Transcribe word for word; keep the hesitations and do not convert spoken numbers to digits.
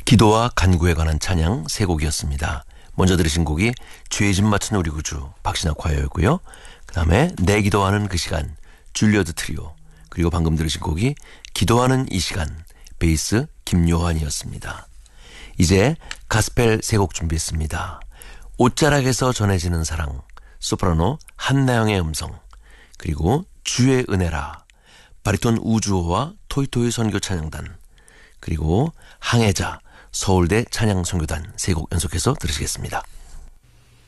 기도와 간구에 관한 찬양 세 곡이었습니다. 먼저 들으신 곡이 죄 좀 맞춘 우리 구주 박신아 콰이어였고요. 그 다음에 내 기도하는 그 시간 줄리어드 트리오, 그리고 방금 들으신 곡이 기도하는 이 시간 베이스 김요한이었습니다. 이제 가스펠 세 곡 준비했습니다. 옷자락에서 전해지는 사랑 소프라노 한나영의 음성, 그리고 주의 은혜라 바리톤 우주호와 토이토이 선교 찬양단, 그리고 항해자 서울대 찬양 선교단 세 곡 연속해서 들으시겠습니다.